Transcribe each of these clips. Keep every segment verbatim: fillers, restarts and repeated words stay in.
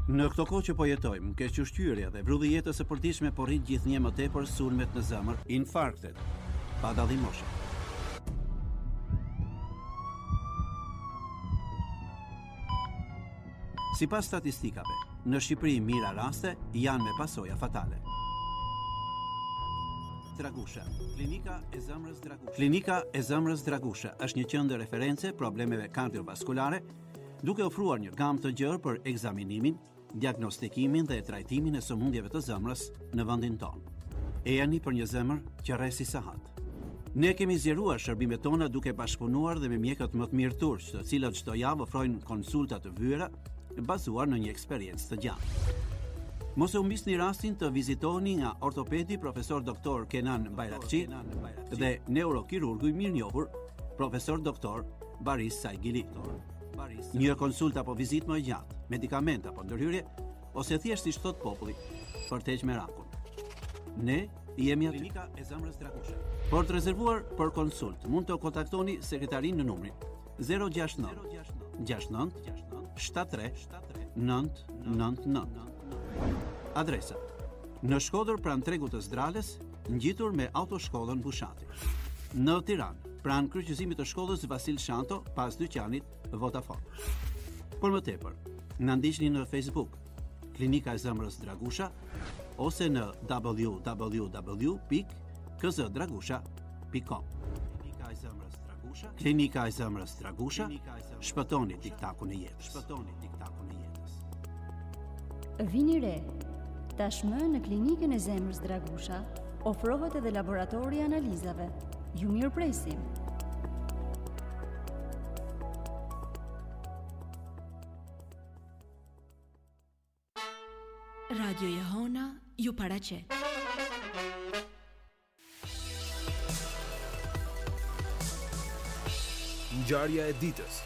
Në këto kohë që po jetojmë, kequshqyrja dhe vrulli i jetës së përditshme po rrit gjithnjë më tepër sulmet në zemër, infarktet, pa dallim moshe. Sipas statistikave, në Shqipëri mira raste janë me pasoja fatale. Dragusha, Klinika e Zemrës Dragusha. Klinika e Zemrës Dragusha është një qendër referencë problemeve kardiovaskulare, duke ofruar një gamë të gjerë për ekzaminimin, diagnostikimin dhe trajtimin e sëmundjeve të zemrës në vendin tonë. E jani për një zemër që rresi sahat. Ne kemi zgjeruar shërbimet tona duke bashkëpunuar dhe me mjekët më të mirë turq, të cilët çdo javë ofrojnë konsulta të vyera bazuar në një eksperiencë të gjatë. Mos e humbisni rastin të vizitoni nga ortopedi profesor doktor Kenan Bayrakçi dhe neurokirurgu i mirënjohur profesor doktor Baris Saigili. Një konsulta apo vizitë më gjatë, medikament apo ndërhyrje, ose thjesht siç thot populli, për të heqë merakun. Ne jemi aty. Klinika e Zemrës Dragusha. Por të rezervuar për konsult, mund të kontaktoni sekretarin në numrin zero gjasht nëntë gjasht nëntë shtatëdhjetë tre nëntë nëntë nëntë. Adresa: në Shkodër pranë tregut të Zdrales, ngjitur me autoshkollën Bushati. Në Tiranë, pranë kryqëzimit të shkollës Vasil Shanto, pas dyqanit Vodafone. Por më tepër, na ndiqni në Facebook, Klinika e Zemrës Dragusha, ose në w w w pikë k z dragusha pikë com. Klinika e Zemrës Dragusha, Klinika e Zemrës Dragusha, shpëtoni diktakun e jetës. Shpëtoni diktakun e jetës. Vini re. Tashmë në Klinikën e Zemrës Dragusha ofrohet edhe laboratori i analizave. Ju mirëpresim. Radio Jehona ju paraqet. Ngjarja e ditës.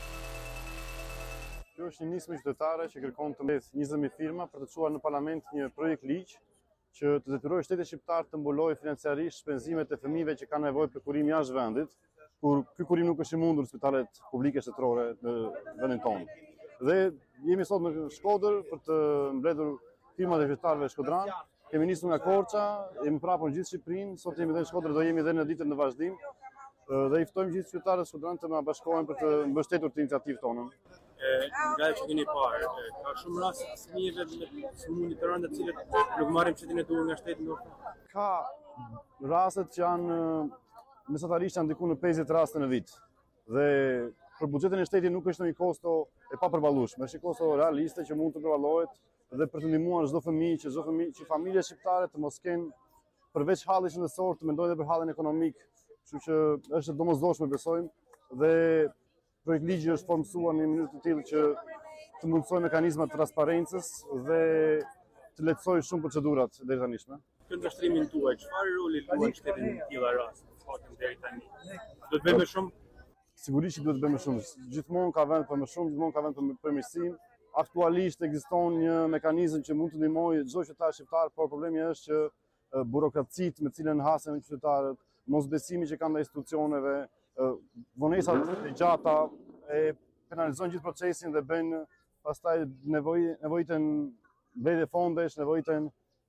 Kjo është një nismë qytetare që kërkon të mbledhë njëzet mijë firma për të çuar në parlament një projekt ligj që të detyrojë shtetin shqiptar të mbulojë financiarisht shpenzimet e fëmijëve që kanë nevojë për kurim jashtë vendit, kur ky kurim nuk është i mundur në spitalet publike shtetërore në vendin tonë. Dhe jemi sot në Shkodër për të mbledhur firmat e qytetarëve shkodran. Kemi nisur nga Korça, jemi prapë në gjithë Shqipërinë, sot jemi edhe në Shkodër, do jemi edhe në ditën në vazhdim. Dhe i ftojmë gjithë qytetarët e Shkodran të na bashkohen për të mbështetur të iniciativën tonë. Nga që keni parë, ka shumë raste të fëmijëve me sëmundje të rënda të cilët nuk marrin çetin e duhur nga shteti ndonjëherë. Ka rastet që janë mesatarisht janë diku në pesëdhjetë raste në vit. Dhe për buxhetin e shtetit nuk është një kosto e papërballueshme, është një kosto realiste që mund të përballohet dhe për të ndihmuar çdo fëmijë, që çdo fëmijë, që familjet shqiptare të mos kenë përveç hallit shëndetësor të mendojnë edhe për hallin ekonomik, kështu që është domosdoshme besojmë dhe projekt ligji është formsuar në një mënyrë të tillë që të mundsojë mekanizma të transparencës dhe të lehtësojë shumë procedurat deri tanishme. Në ndërshtrimin tuaj, çfarë roli luan shteti në tilla raste? Faktin deri tani. Do të bëjmë shumë? Sigurisht që do të bëjmë shumë. Gjithmonë ka vend për më shumë, gjithmonë ka vend për përmirësim. Aktualisht ekziston një mekanizëm që mund të ndihmojë çdo qytetar shqiptar, por problemi është që burokracitë me të cilën hasen qytetarët, mosbesimi që kanë ndaj institucioneve, vonesat e gjata e penalizojnë gjithë procesin dhe bëjnë pastaj nevojë nevojiten mbledhje fondesh, nevojiten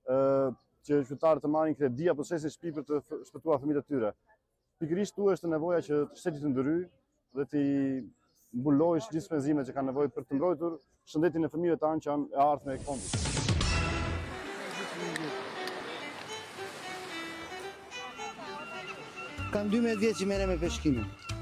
që qytetarët të marrin kredi apo të shesin shtëpi për të shpëtuar fëmijët e tyre. Pikërisht tu është nevoja që shteti të ndryhë dhe të mbulojë gjithë shpenzimet që kanë nevojë për të mbrojtur shëndetin e fëmijëve tanë që janë e ardhme e kombit. Kam dymbëdhjetë vjeç që merrem me peshkimin.